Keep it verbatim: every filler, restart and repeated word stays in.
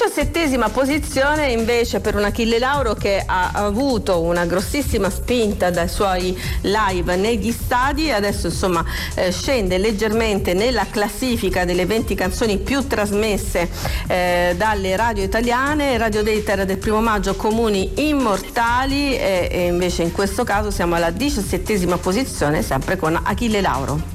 diciassettesima posizione invece per un Achille Lauro che ha avuto una grossissima spinta dai suoi live negli stadi e adesso insomma eh, scende leggermente nella classifica delle venti canzoni più trasmesse eh, dalle radio italiane. Radio Date era del primo maggio, Comuni Immortali, e, e invece in questo caso siamo alla diciassettesima posizione sempre con Achille Lauro.